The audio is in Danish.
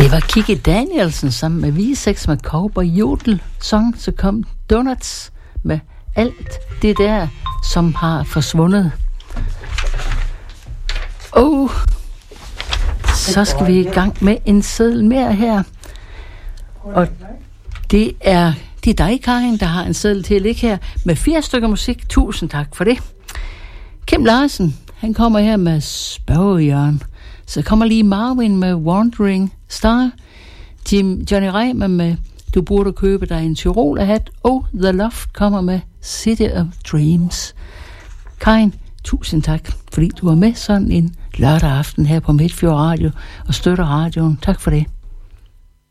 Det var Kikki Danielsen sammen med V6 med Cowboy Jodel Song, så kom Donuts med alt det der, som har forsvundet. Så skal vi i gang med en seddel mere her. Og det er dig, Karin, der har en seddel til at ligge her med 4 stykker musik. Tusind tak for det. Kim Larsen, han kommer her med Spørgejørn. Så kommer lige Marvin med Wandering Star. Johnny Reimer med Du burde købe dig en Tyrolerhat. Og The Loft kommer med City of Dreams. Karin, tusind tak, fordi du var med sådan en lørdag aften her på Midtfjord Radio og støtter radioen. Tak for det.